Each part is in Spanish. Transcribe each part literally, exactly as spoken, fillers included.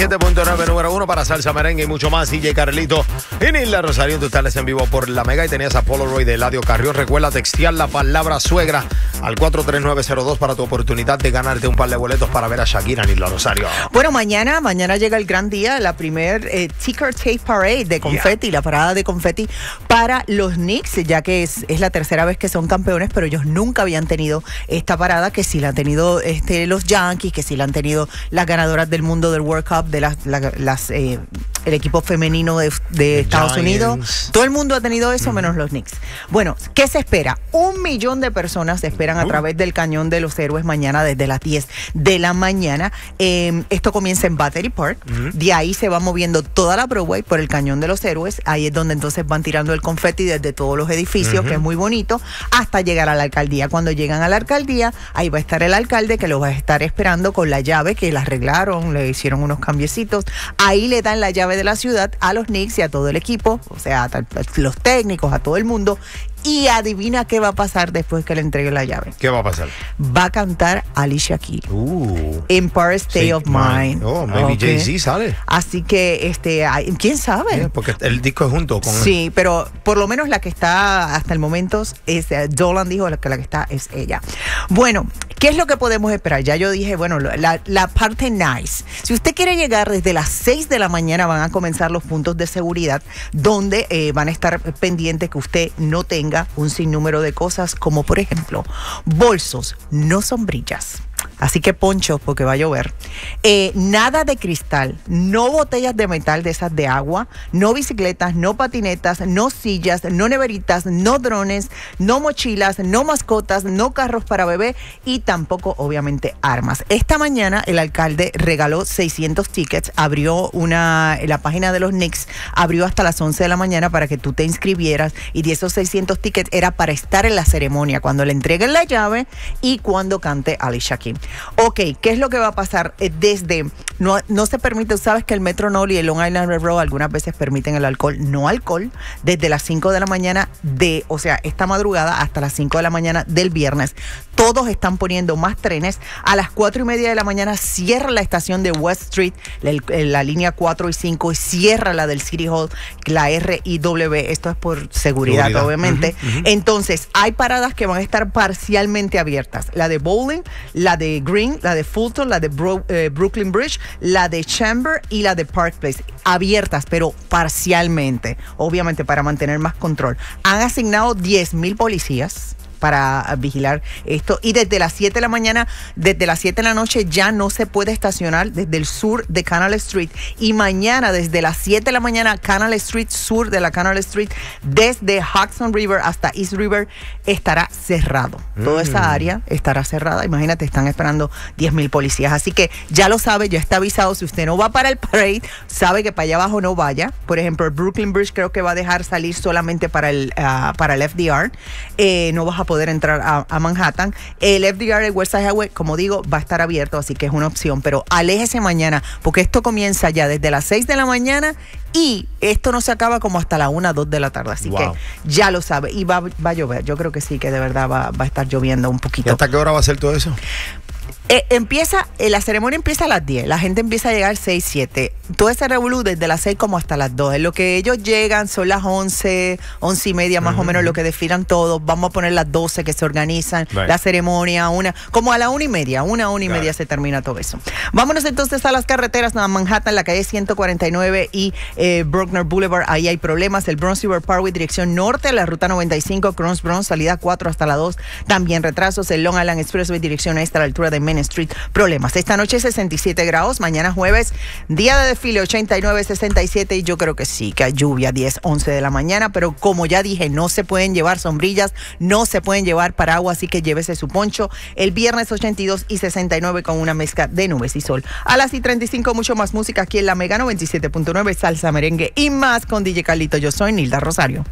siete punto nueve, número uno para salsa, merengue y mucho más. D J Carlito y Nilda Rosario. Tú estás en vivo por La Mega y tenías a Polaroid de Eladio Carrión. Recuerda textear la palabra suegra al cuatro tres nueve cero dos para tu oportunidad de ganarte un par de boletos para ver a Shakira, Nilda Rosario. Bueno, mañana, mañana llega el gran día, la primer eh, Ticker Tape Parade de confeti, yeah. la parada de confeti para los Knicks, ya que es, es la tercera vez que son campeones, pero ellos nunca habían tenido esta parada, que sí la han tenido este, los Yankees, que sí la han tenido las ganadoras del mundo del World Cup, de las, la, las eh, el equipo femenino de, de Estados Giants. Unidos. Todo el mundo ha tenido eso, mm. menos los Knicks. Bueno, ¿qué se espera? Un millón de personas se esperan a uh. través del Cañón de los Héroes mañana desde las diez de la mañana. Eh, esto comienza en Battery Park. Mm. De ahí se va moviendo toda la Broadway por el Cañón de los Héroes. Ahí es donde entonces van tirando el confeti desde todos los edificios, mm-hmm. que es muy bonito, hasta llegar a la alcaldía. Cuando llegan a la alcaldía, ahí va a estar el alcalde que los va a estar esperando con la llave que la arreglaron, le hicieron unos cambiecitos. Ahí le dan la llave de la ciudad a los Knicks y a todo el equipo, o sea, a los técnicos, a todo el mundo. Y adivina qué va a pasar después que le entregue la llave. ¿Qué va a pasar? Va a cantar Alicia Keys. Uh, Empire State sí, of Mind. Oh, maybe okay. Jay-Z sale. Así que, este, ¿quién sabe? Yeah, porque el disco es junto con Sí, él. Pero por lo menos la que está hasta el momento es, uh, Dolan dijo que la que está es ella. Bueno, ¿qué es lo que podemos esperar? Ya yo dije, bueno, la, la parte nice. Si usted quiere llegar desde las seis de la mañana, van a comenzar los puntos de seguridad, donde eh, van a estar pendientes que usted no tenga un sinnúmero de cosas, como por ejemplo bolsos, no sombrillas. Así que ponchos, porque va a llover. Eh, nada de cristal, no botellas de metal de esas de agua, no bicicletas, no patinetas, no sillas, no neveritas, no drones, no mochilas, no mascotas, no carros para bebé y tampoco, obviamente, armas. Esta mañana el alcalde regaló seiscientos tickets, abrió una, la página de los Knicks, abrió hasta las once de la mañana para que tú te inscribieras y de esos seiscientos tickets era para estar en la ceremonia, cuando le entreguen la llave y cuando cante Alicia Keys. Ok, ¿qué es lo que va a pasar? Eh, desde, no, no se permite, sabes que el Metro North y el Long Island Railroad algunas veces permiten el alcohol, no alcohol, desde las cinco de la mañana de, o sea, esta madrugada hasta las cinco de la mañana del viernes. Todos están poniendo más trenes. A las cuatro y media de la mañana cierra la estación de West Street, la, la línea cuatro y cinco, y cierra la del City Hall, la R I W. Esto es por seguridad, seguridad. obviamente. Uh-huh, uh-huh. Entonces, hay paradas que van a estar parcialmente abiertas. La de Bowling, la de Green, la de Fulton, la de Bro, eh, Brooklyn Bridge, la de Chamber y la de Park Place. Abiertas, pero parcialmente, obviamente para mantener más control. Han asignado diez mil policías para vigilar esto. Y desde las siete de la mañana, desde las siete de la noche ya no se puede estacionar desde el sur de Canal Street. Y mañana desde las siete de la mañana, Canal Street, sur de la Canal Street, desde Hudson River hasta East River, estará cerrado. Mm. Toda esa área estará cerrada. Imagínate, están esperando diez mil policías. Así que ya lo sabe, ya está avisado. Si usted no va para el parade, sabe que para allá abajo no vaya. Por ejemplo, el Brooklyn Bridge creo que va a dejar salir solamente para el, uh, para el F D R. Eh, no vas a poder entrar a, a Manhattan. El F D R, el West Side Highway, como digo, va a estar abierto, así que es una opción, pero aléjese mañana, porque esto comienza ya desde las seis de la mañana y esto no se acaba como hasta la una, dos de la tarde, así wow. que ya lo sabe, y va, va a llover, yo creo que sí, que de verdad va, va a estar lloviendo un poquito. ¿Y hasta qué hora va a ser todo eso? Eh, empieza, eh, la ceremonia empieza a las diez, la gente empieza a llegar seis, siete, todo ese revolú desde las seis como hasta las dos, en lo que ellos llegan son las once, once y media más uh-huh. o menos, lo que desfilan todos, vamos a poner las doce que se organizan, right. la ceremonia, una, como a la una y media, una, una y claro. media se termina todo eso. Vámonos entonces a las carreteras, a Manhattan, la calle ciento cuarenta y nueve y eh, Bruckner Boulevard, ahí hay problemas, el Bronx River Parkway, dirección norte, la ruta noventa y cinco, Cross Bronx, salida cuatro hasta la dos, también retrasos, el Long Island Expressway, dirección este a la altura de Main Street, problemas. Esta noche sesenta y siete grados, mañana jueves, día de desfile ochenta y nueve, sesenta y siete y yo creo que sí, que hay lluvia diez, once de la mañana, pero como ya dije, no se pueden llevar sombrillas, no se pueden llevar paraguas, así que llévese su poncho. El viernes ochenta y dos y sesenta y nueve con una mezcla de nubes y sol. A las y treinta y cinco, mucho más música aquí en La Mega noventa y siete punto nueve, salsa, merengue y más con D J Carlito. Yo soy Nilda Rosario.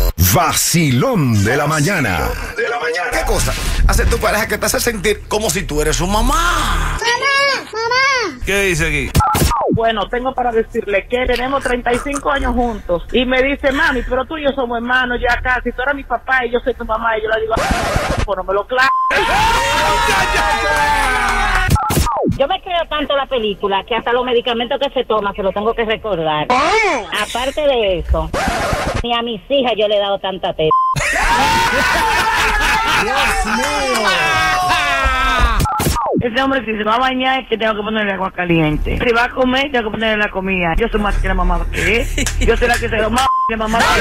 Vacilón de la mañana. De la mañana. ¿Qué cosa hace tu pareja que te hace sentir como si tú eres su mamá? Mamá, mamá. ¿Qué dice aquí? Bueno, tengo para decirle que tenemos treinta y cinco años juntos y me dice, mami, pero tú y yo somos hermanos ya casi, tú eres mi papá y yo soy tu mamá, y yo le digo, pues no me lo claro. Yo me creo tanto la película que hasta los medicamentos que se toma se los tengo que recordar. Aparte de eso, ni a mis hijas yo le he dado tanta teta. Dios mío. Ese hombre, si se va a bañar, es que tengo que ponerle agua caliente. Si va a comer, tengo que ponerle la comida. Yo soy más que la mamá que es. Yo soy la que se lo más que la mamá que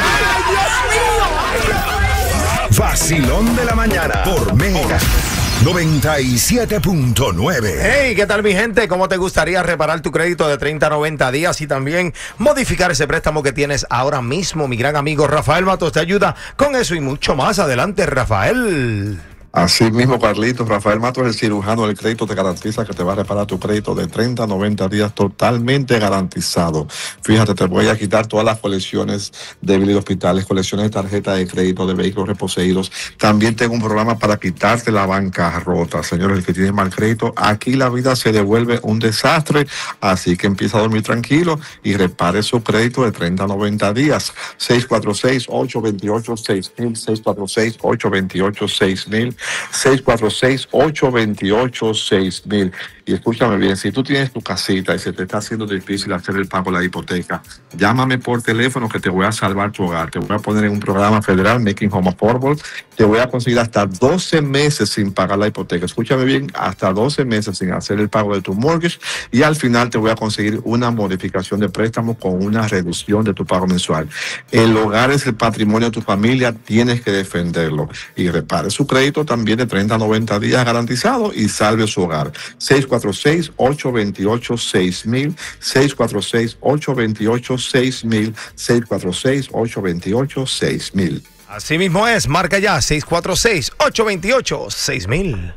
es. Vacilón de la mañana por Mega noventa y siete punto nueve. Hey, ¿qué tal mi gente? ¿Cómo te gustaría reparar tu crédito de treinta a noventa días y también modificar ese préstamo que tienes ahora mismo? Mi gran amigo Rafael Matos te ayuda con eso y mucho más. Adelante, Rafael. Así mismo, Carlitos, Rafael Matos, el cirujano del crédito, te garantiza que te va a reparar tu crédito de treinta a noventa días totalmente garantizado. Fíjate, te voy a quitar todas las colecciones de biles de hospitales, colecciones de tarjeta de crédito, de vehículos reposeídos. También tengo un programa para quitarte la bancarrota. Señores, el que tiene mal crédito, aquí la vida se devuelve un desastre, así que empieza a dormir tranquilo y repare su crédito de treinta a noventa días. seis cuatro seis, ocho dos ocho, seis mil, seis cuatro seis, ocho dos ocho, seis mil. seis cuatro seis, ocho dos ocho, seis mil. Y escúchame bien, si tú tienes tu casita y se te está haciendo difícil hacer el pago de la hipoteca, llámame por teléfono que te voy a salvar tu hogar. Te voy a poner en un programa federal, Making Home Affordable. Te voy a conseguir hasta doce meses sin pagar la hipoteca. Escúchame bien, hasta doce meses sin hacer el pago de tu mortgage. Y al final te voy a conseguir una modificación de préstamo con una reducción de tu pago mensual. El hogar es el patrimonio de tu familia, tienes que defenderlo. Y repare su crédito también de treinta a noventa días garantizado y salve su hogar. seis cuatro seis, ocho dos ocho, seis mil, seis cuatro seis, ocho dos ocho, seis mil, seis cuatro seis, ocho dos ocho, seis mil. Así mismo es, marca ya seis cuatro seis, ocho dos ocho, seis mil.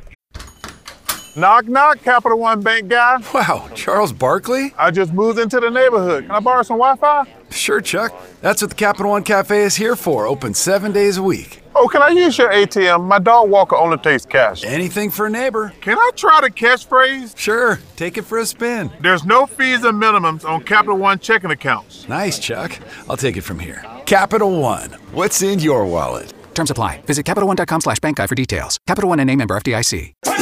Knock, knock, Capital One Bank guy. Wow, Charles Barkley? I just moved into the neighborhood. Can I borrow some Wi-Fi? Sure, Chuck. That's what the Capital One Cafe is here for, open seven days a week. Oh, can I use your A T M? My dog walker only takes cash. Anything for a neighbor. Can I try the catchphrase? Sure, take it for a spin. There's no fees and minimums on Capital One checking accounts. Nice, Chuck. I'll take it from here. Capital One, what's in your wallet? Terms apply. Visit CapitalOne.com slash bank guide for details. Capital One N A member F D I C.